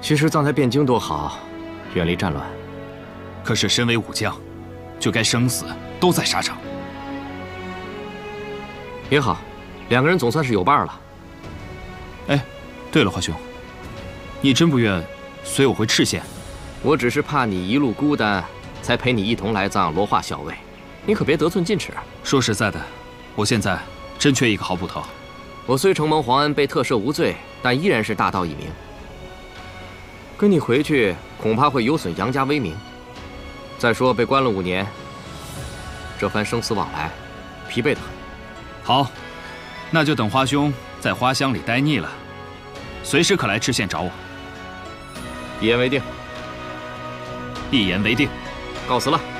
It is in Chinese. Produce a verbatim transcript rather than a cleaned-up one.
其实葬在汴京多好，远离战乱。 可是身为武将，就该生死都在沙场。 也好，两个人总算是有伴了。 哎，对了，华兄，你真不愿随我回赤县？ 我只是怕你一路孤单，才陪你一同来葬罗化校尉。你可别得寸进尺。 说实在的，我现在真缺一个好捕头。 我虽承蒙皇恩被特赦无罪，但依然是大道一名。跟你回去恐怕会有损杨家威名。再说被关了五年，这番生死往来，疲惫得很。 好，那就等华兄在花乡里待腻了，随时可来赤县找我。 一言为定。 一言为定。 告辞了。